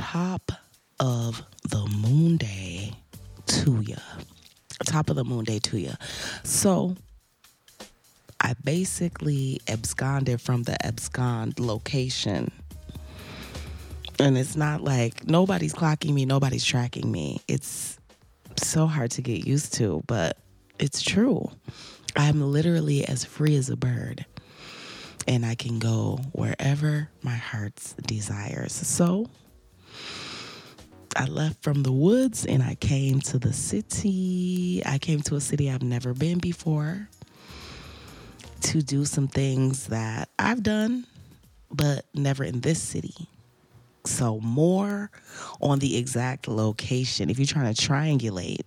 top of the moon day to ya. Top of the moon day to ya. So I basically absconded from the abscond location. And it's not like nobody's clocking me, nobody's tracking me. It's so hard to get used to, but it's true. I'm literally as free as a bird. And I can go wherever my heart's desires. So I left from the woods and I came to the city. I came to a city I've never been before to do some things that I've done, but never in this city. So more on the exact location. If you're trying to triangulate,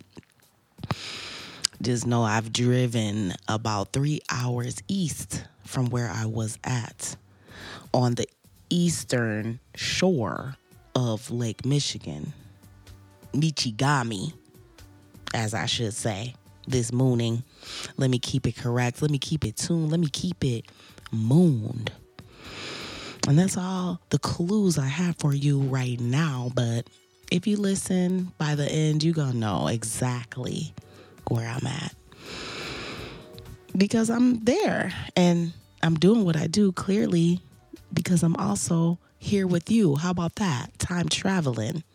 just know I've driven about 3 hours east from where I was at on the eastern shore of Lake Michigan. Michigami, as I should say, this mooning. Let me keep it correct. Let me keep it tuned. Let me keep it mooned. And that's all the clues I have for you right now. But if you listen, by the end, you're going to know exactly where I'm at. Because I'm there and I'm doing what I do clearly because I'm also here with you. How about that? Time traveling.